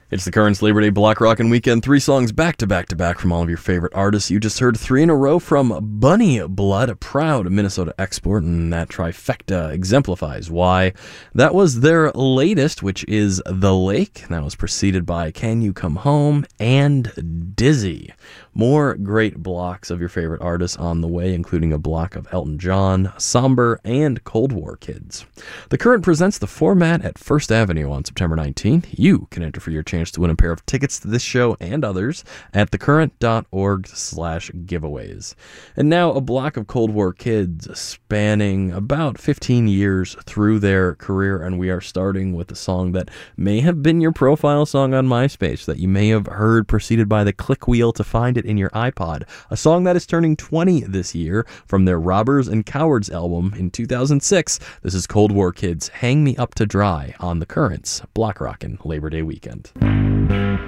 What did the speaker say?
It's the Currents Labor Day Block Rockin' Weekend. 3 songs back to back to back from all of your favorite artists. You just heard 3 in a row from Bunny Blood, a proud Minnesota export, and that trifecta exemplifies why. That was their latest, which is The Lake. That was preceded by Can You Come Home and Dizzy. More great blocks of your favorite artists on the way, including a block of Elton John, Somber, and Cold War Kids. The Current presents the format at First Avenue on September 19th. You can enter for your chance to win a pair of tickets to this show and others at thecurrent.org/giveaways. And now a block of Cold War Kids spanning about 15 years through their career, and we are starting with a song that may have been your profile song on MySpace, that you may have heard preceded by the click wheel to find it in your iPod. A song that is turning 20 this year from their Robbers and Cowards album in 2006. This is Cold War Kids' Hang Me Up to Dry on the Currents Block Rockin' Labor Day Weekend.